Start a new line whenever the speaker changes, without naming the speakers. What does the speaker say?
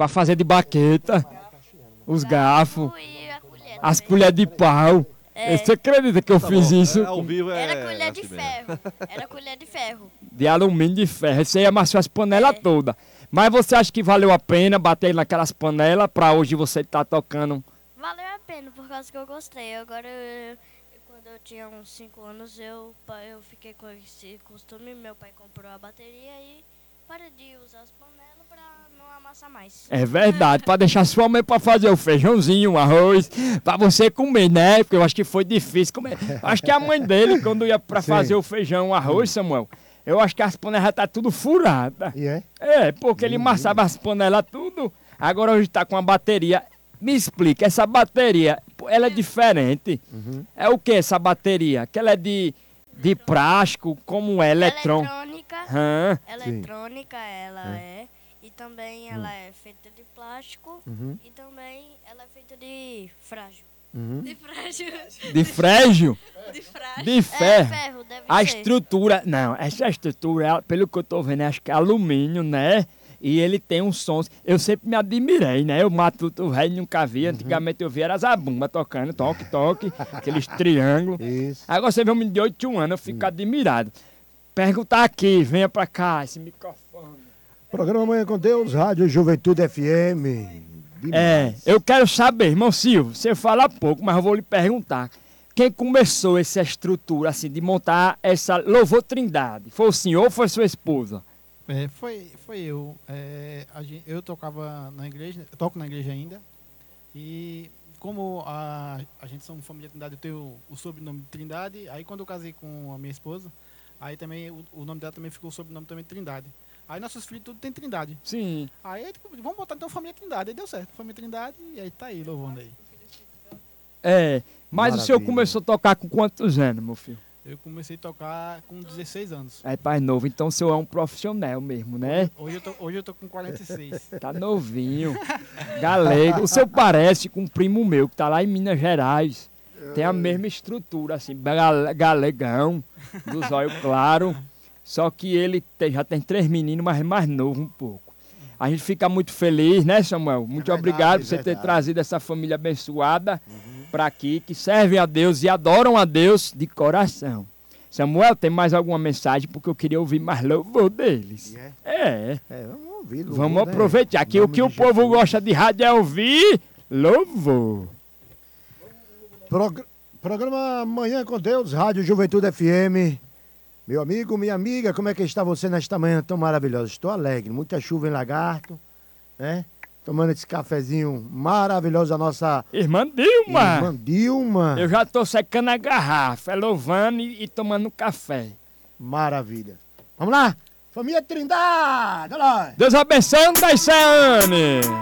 pra fazer de baqueta, os garfos,
E a colher
as
também.
colheres de pau. Você acredita que eu fiz isso?
Ao vivo
Era colher de
assim mesmo.
ferro. Era colher de ferro.
De alumínio de ferro. Você amassou as panelas todas. Mas você acha que valeu a pena bater naquelas panelas pra hoje você estar tocando?
Valeu a pena, por causa que eu gostei. Agora, quando eu tinha uns 5 anos, eu fiquei com esse costume. Meu pai comprou a bateria e parei de usar as panelas pra não amassar mais.
É verdade, pra deixar sua mãe pra fazer o feijãozinho, o arroz, pra você comer, né? Porque eu acho que foi difícil comer. Acho que a mãe dele, quando ia pra fazer o feijão, o arroz, Samuel, eu acho que as panelas já tá tudo furadas.
E é?
É, porque ele amassava as panelas tudo. Agora hoje tá com a bateria. Me explica, essa bateria, ela é diferente. É o que essa bateria? Que ela é de plástico, como é? Eletrônica. Hã?
Eletrônica ela é. E também ela é feita de plástico. E também ela é feita de frágil. De frágil.
De frégio?
De frágil.
De ferro.
ferro, deve
A
ser.
estrutura, não, essa estrutura, pelo que eu tô vendo, acho que é alumínio, né? E ele tem uns sons. Eu sempre me admirei, né? Eu Matuto velho nunca vi. Antigamente eu via era zabumba tocando, toque, toque, aqueles triângulos.
Isso.
Agora você vê um menino de 8 anos, eu fico admirado. Perguntar aqui, venha pra cá, esse microfone.
Programa Manhã com Deus, Rádio Juventude FM.
É, eu quero saber, irmão Silvio, você fala pouco, mas eu vou lhe perguntar. Quem começou essa estrutura, assim, de montar essa Louvor Trindade? Foi o senhor ou foi sua esposa?
Foi eu. Eu tocava na igreja, eu toco na igreja ainda. E como a gente somos família Trindade, eu tenho o sobrenome de Trindade. Aí quando eu casei com a minha esposa, aí também o nome dela também ficou o sobrenome também Trindade. Aí nossos filhos tudo tem Trindade.
Sim.
Aí tipo, vamos botar então família Trindade. Aí deu certo, família Trindade, e aí tá aí, louvando aí.
É, mas o senhor
Maravilha.
começou a tocar com quantos anos, meu filho?
Eu comecei a tocar com 16 anos.
É, pai novo, então o senhor é um profissional mesmo, né?
Hoje eu tô com 46.
Tá novinho, galego. O senhor parece com um primo meu que tá lá em Minas Gerais. Tem a mesma estrutura, assim, galegão, dos olhos claros. Só que ele já tem 3 meninos, mas é mais novo um pouco. A gente fica muito feliz, né, Samuel? Muito
verdade,
obrigado por você ter
verdade.
trazido essa família abençoada para aqui, que servem a Deus e adoram a Deus de coração. Samuel, tem mais alguma mensagem? Porque eu queria ouvir mais louvor deles. É,
Vamos ouvir. louvor,
vamos
né?
aproveitar. Que o
Nome
que o
de
povo
Jesus.
gosta de rádio é ouvir louvor.
Programa Manhã com Deus, Rádio Juventude FM. Meu amigo, minha amiga, como é que está você nesta manhã tão maravilhosa? Estou alegre, muita chuva em Lagarto, né? Tomando esse cafezinho maravilhoso, a nossa
Irmã Dilma,
irmã Dilma.
eu já tô secando a garrafa, louvando e tomando café.
Maravilha. Vamos lá? Família Trindade, olha lá.
Deus abençoe, Taisane.